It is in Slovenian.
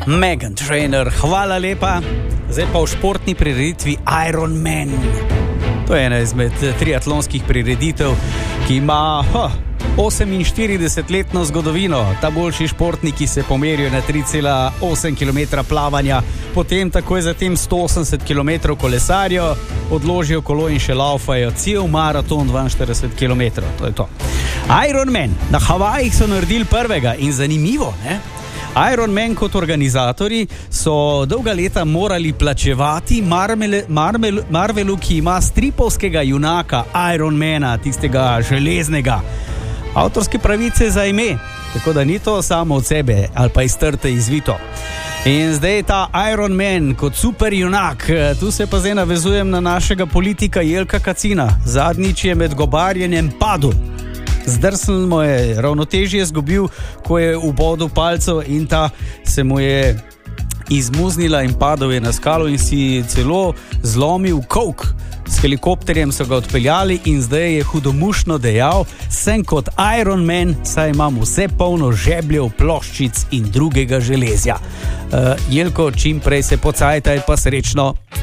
Meghan Trainor, hvala lepa. Zdaj pa v športni prireditvi Iron Man. To je ena izmed triatlonskih prireditev, ki ima 48-letno zgodovino. Ta boljši športniki se pomerijo na 3,8 km plavanja, potem takoj zatem 180 km kolesarijo, odložijo kolo in še laufajo cel maraton 42 km. To je to. Iron Man, na Havajih so naredili prvega in zanimivo, ne? Iron Man kot organizatori so dolga leta morali plačevati Marvelu, ki ima stripovskega junaka Iron Mana, tistega železnega, avtorske pravice za ime, tako da ni to samo od sebe ali pa iz trte izvito. In zdaj ta Iron Man kot super junak, tu se pa zdaj navezujem na našega politika Jelka Kacina. Zadnjič je med gobarjenjem padel. Zdrsnil mu je, ravnotežje izgubil, ko je ubodil palco in ta se mu je izmuznila in padel je na skalo in si celo zlomil kolk. S helikopterjem so ga odpeljali in zdaj je hudomušno dejal: sem kot Iron Man, saj imam vse polno žebljev, ploščic in drugega železja. Jelko, čim prej se pocajtaj, pa srečno.